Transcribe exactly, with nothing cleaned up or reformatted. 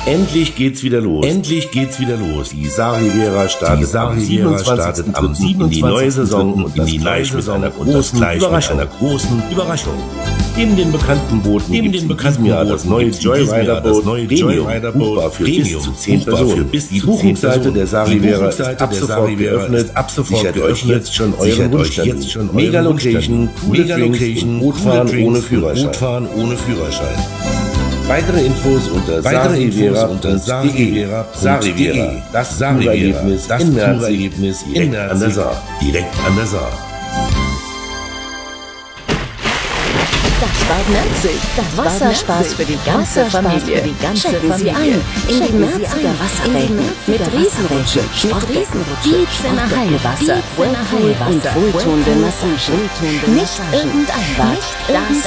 Endlich geht's wieder los. Endlich geht's wieder los. Die Saar Rivera startet, die am siebenundzwanzigsten am siebten in die neue Saison und in die Gleich mit einer großen Überraschung. Einer großen Überraschung. Neben den bekannten Booten, neben den bekannten Jahr das neue Joyrider Boot, buchbar für bis zu zehn Personen. Die Buchungsseite der Saar Rivera ist ab sofort geöffnet. Ab sofort sichert euch jetzt schon euren Wunschtermin. Mega Location, Mega Location, Bootfahren ohne Führerschein. Bootfahren ohne Führerschein. Weitere Infos unter saarrivera punkt de. Saar Rivera, das Tourerlebnis in Merzig, direkt an der Saar. Direkt an der Saar. Das Bad Merzig, das Wasserspaß für die ganze Familie. Checken Sie ein in die Merziger Wasserwelten mit Riesenrutschen, Sportbecken, Dietzener Heilwasser, Whirlpool und wohltuende Massagen. Nicht irgendein Bad, das